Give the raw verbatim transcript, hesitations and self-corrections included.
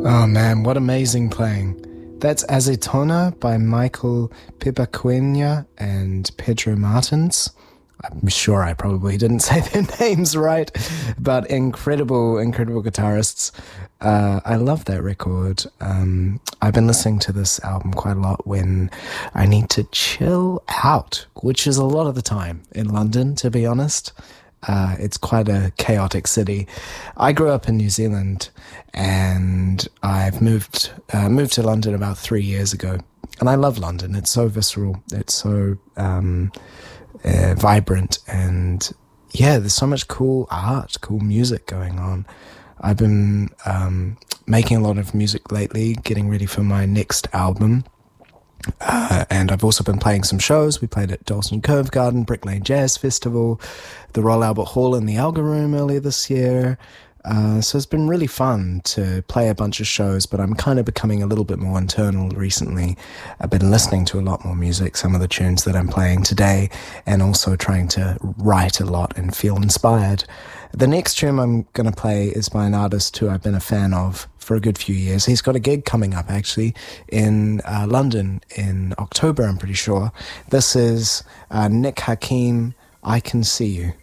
Oh man, what amazing playing. That's Azetona by Michael Pipaquena and Pedro Martins. I'm sure I probably didn't say their names right, but incredible, incredible guitarists. Uh, I love that record. Um, I've been listening to this album quite a lot when I need to chill out, which is a lot of the time in London, to be honest. Uh, it's quite a chaotic city. I grew up in New Zealand, and I've moved uh, moved to London about three years ago. And I love London. It's so visceral. It's so um, uh, vibrant. And yeah, there's so much cool art, cool music going on. I've been um, making a lot of music lately, getting ready for my next album. Uh, and I've also been playing some shows. We played at Dalston Cove Garden, Brick Lane Jazz Festival, the Royal Albert Hall in the Alga Room earlier this year. Uh, so it's been really fun to play a bunch of shows, but I'm kind of becoming a little bit more internal recently. I've been listening to a lot more music, some of the tunes that I'm playing today, and also trying to write a lot and feel inspired. The next tune I'm going to play is by an artist who I've been a fan of for a good few years. He's got a gig coming up, actually, in uh, London in October, I'm pretty sure. This is uh, Nick Hakim, I Can See You.